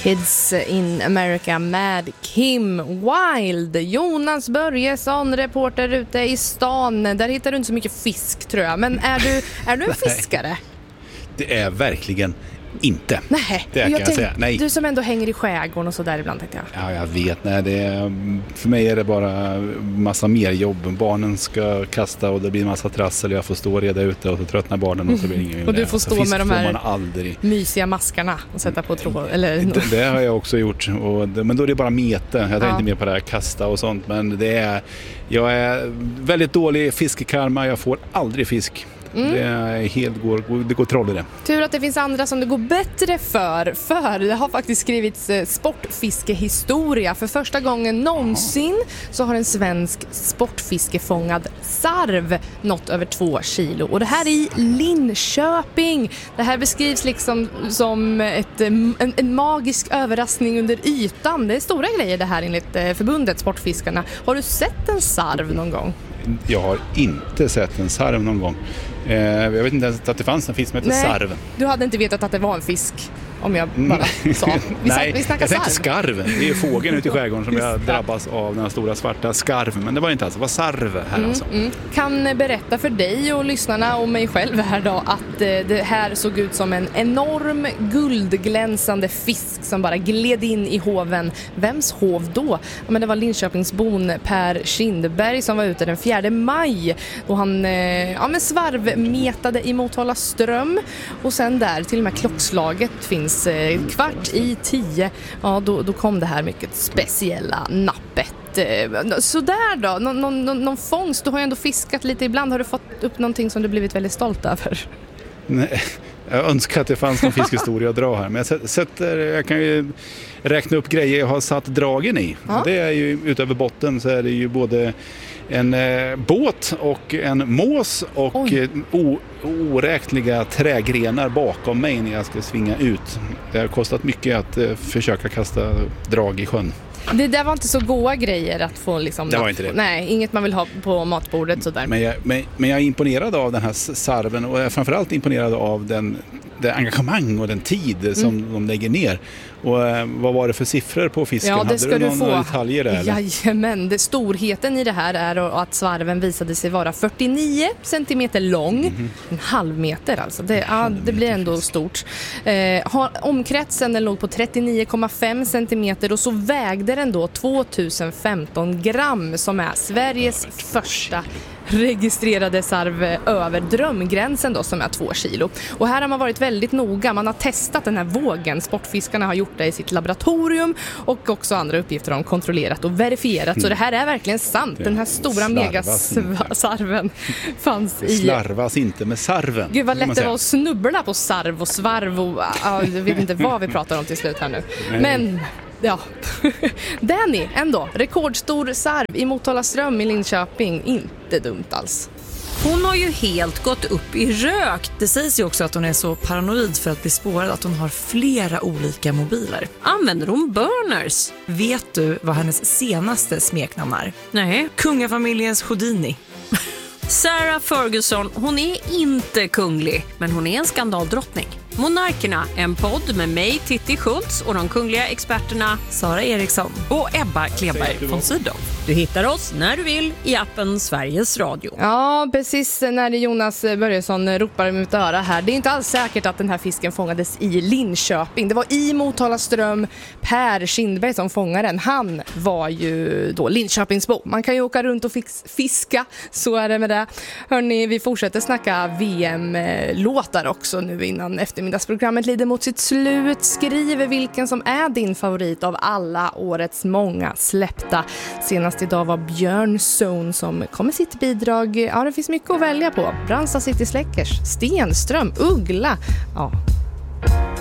Kids in America med Kim Wilde. Jonas Börjesson, reporter ute i stan. Där hittar du inte så mycket fisk, tror jag. Men är du en fiskare? Det är verkligen inte. Nej, det kan jag säga. Nej. Du som ändå hänger i skärgården och så där ibland, tänkte jag. Ja, jag vet. Nej, för mig är det bara massa mer jobb. Barnen ska kasta och det blir massa trassel. Jag får stå och reda ute och så tröttnar barnen och så blir det ingen. Och du får stå med de här aldrig mysiga maskarna och sätta på tråd. Eller... Det har jag också gjort. Men då är det bara mete. Jag tar inte med på det här kasta och sånt. Men jag är väldigt dålig fiskekarma. Jag får aldrig fisk. Det är det går troll i det. Tur att det finns andra som det går bättre för det har faktiskt skrivits sportfiskehistoria. För första gången någonsin så har en svensk sportfiskefångad sarv nått över 2 kilo. Och det här i Linköping. Det här beskrivs liksom som en magisk överraskning under ytan. Det är stora grejer det här enligt förbundet Sportfiskarna. Har du sett en sarv någon gång? Jag har inte sett en sarv någon gång. Jag vet inte ens att det fanns en fisk som heter sarv. Du hade inte vetat att det var en fisk, om jag bara sa. Nej, jag tänkte skarv. Det är fågeln ute i skärgården som jag drabbas av, den stora svarta skarv. Men det var inte alls, det var sarv här alltså. Kan berätta för dig och lyssnarna och mig själv här då att det här såg ut som en enorm guldglänsande fisk som bara gled in i hoven. Vems hov då? Ja, men det var Linköpingsbon Per Kindberg som var ute den 4 maj och han svarvmetade i Motala ström och sen där till och med klockslaget finns 9:15. Ja, då kom det här mycket speciella nappet. Så där då, någon fångst. Du har ju ändå fiskat lite ibland. Har du fått upp någonting som du blivit väldigt stolt över? Nej, jag önskar att det fanns någon fiskhistoria att dra här. Men jag kan ju räkna upp grejer jag har satt dragen i. Ja. Det är ju utöver botten så är det ju både en båt och en mås och oräkneliga trägrenar bakom mig när jag ska svinga ut. Det har kostat mycket att försöka kasta drag i sjön. Det där var inte så goda grejer att få liksom... Det var inte det. Nej, inget man vill ha på matbordet sådär. Men jag är imponerad av den här sarven och jag är framförallt imponerad av det engagemang och den tid som de lägger ner. Och vad var det för siffror på fisken? Ja, det ska du få. Några detaljer där? Jajamän, storheten i det här är att svarven visade sig vara 49 centimeter lång. En halv meter alltså. Det blir ändå stort. Omkretsen den låg på 39,5 centimeter och så vägde den då 2015 gram som är Sveriges första registrerade sarv över drömgränsen då som är 2 kilo. Och här har man varit väldigt noga. Man har testat den här vågen. Sportfiskarna har gjort det i sitt laboratorium och också andra uppgifter har kontrollerat och verifierat. Så det här är verkligen sant. Den här stora megasarven fanns i... Slarvas inte med sarven. Gud vad lätt det var att snubbla på sarv och svarv och jag vet inte vad vi pratar om till slut här nu. Men... Ja, Danny ändå, rekordstor sarv i Motala ström i Linköping, inte dumt alls. Hon har ju helt gått upp i rök. Det sägs ju också att hon är så paranoid för att bli spårad att hon har flera olika mobiler. Använder hon burners? Vet du vad hennes senaste smeknamn är? Nej. Kungafamiljens Houdini. Sarah Ferguson, hon är inte kunglig, men hon är en skandaldrottning. Monarkerna, en podd med mig, Titti Schultz och de kungliga experterna Sara Eriksson och Ebba Kleberg von Sydow. Du hittar oss när du vill i appen Sveriges Radio. Ja, precis när Jonas Börjesson ropar i mitt öra här. Det är inte alls säkert att den här fisken fångades i Linköping. Det var i Motala ström Per Kindberg som fångade den. Han var ju då Linköpingsbo. Man kan ju åka runt och fiska, så är det med det. Hörrni, vi fortsätter snacka VM-låtar också nu innan eftermiddagsprogrammet lider mot sitt slut. Skriv vilken som är din favorit av alla årets många släppta. Senast idag var Björn Zone som kom med sitt bidrag. Ja, det finns mycket att välja på. Brandsta City Släckers, Stenström, Uggla. Ja,